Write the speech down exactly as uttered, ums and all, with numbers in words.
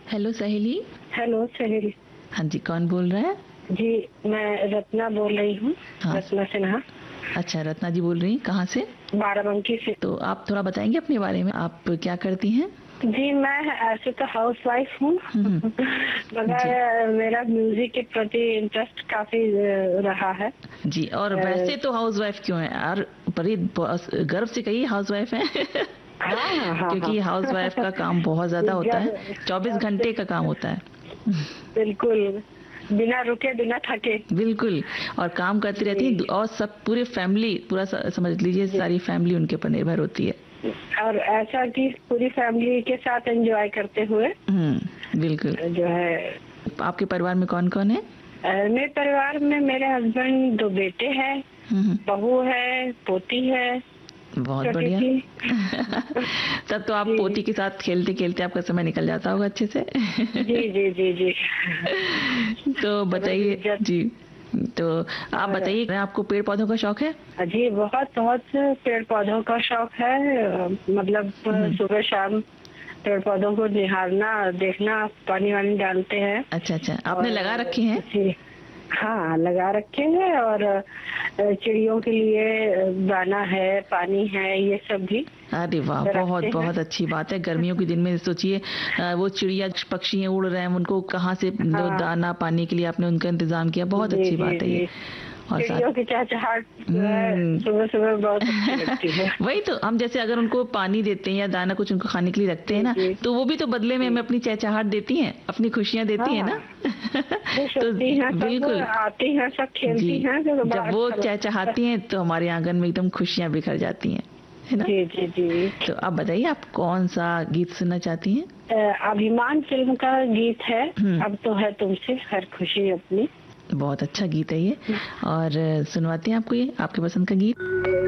Hello सहेली। Hello सहेली। हाँ जी, कौन बोल रहा है? जी मैं रत्ना बोल रही हूँ। हाँ। रत्ना सिन्हा। अच्छा, रत्ना जी बोल रही हैं, कहाँ से? बाराबंकी से। तो आप थोड़ा बताएंगे अपने बारे में, आप क्या करती हैं? जी मैं ऐसे तो हाउस वाइफ हूँ हम्म, मगर मेरा म्यूजिक के प्रति इंटरेस्ट काफी रहा है। जी, और वैसे तो हाउस वाइफ क्यों है यार? बड़ी गर्व से कहिए हाउस वाइफ है हाँ हाँ हाँ क्योंकि हाउस वाइफ का काम बहुत ज्यादा होता है, चौबीस घंटे का काम होता है। बिल्कुल, बिना रुके बिना थके। बिल्कुल, और काम करती रहती है, और सब पूरे फैमिली, पूरा समझ लीजिए सारी फैमिली उनके ऊपर निर्भर होती है। और ऐसा कि पूरी फैमिली के साथ एंजॉय करते हुए। हम्म, बिल्कुल। जो है, आपके परिवार में कौन कौन है? मेरे परिवार में मेरे हस्बैंड, दो बेटे हैं, बहू है, पोती है। बहुत बढ़िया तब तो आप पोती के साथ खेलते खेलते आपका समय निकल जाता होगा अच्छे से जी जी जी जी तो बताइए जी, तो आप बताइए, आपको पेड़ पौधों का शौक है? जी बहुत बहुत पेड़ पौधों का शौक है। मतलब सुबह शाम पेड़ पौधों को निहारना, देखना, पानी वानी डालते हैं। अच्छा अच्छा, आपने लगा रखे हैं? जी हाँ, लगा रखे हैं, और चिड़ियों के लिए दाना है, पानी है, ये सब भी। अरे वाह, बहुत बहुत अच्छी बात है। गर्मियों के दिन में सोचिए, वो चिड़िया पक्षी उड़ रहे हैं, उनको कहाँ से हाँ। दाना पानी के लिए आपने उनका इंतजाम किया, बहुत अच्छी बात है ये। और चिड़ियों की चहचहाट सुबह सुबह बहुत अच्छी लगती है वही तो, हम जैसे अगर उनको पानी देते हैं या दाना कुछ उनको खाने के लिए रखते हैं ना, तो वो भी तो बदले में हमें अपनी चहचहाट देती हैं, अपनी खुशियाँ देती हैं ना तो बिल्कुल आती हैं, सब खेलती हैं। जब वो चहचहाती हैं तो हमारे आंगन में एकदम खुशियाँ बिखर जाती हैं, है ना? जी जी जी। तो आप बताइए, आप कौन सा गीत सुनना चाहती हैं? अभिमान फिल्म का गीत है, अब तो है तुमसे हर खुशी अपनी। बहुत अच्छा गीत है ये, और सुनवाते हैं आपको ये आपके पसंद का गीत।